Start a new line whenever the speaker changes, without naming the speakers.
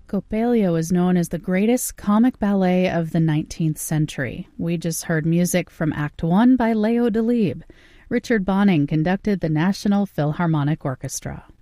Coppelia was known as the greatest comic ballet of the 19th century. We just heard music from Act 1 by Leo Delibes. Richard Bonning conducted the National Philharmonic Orchestra.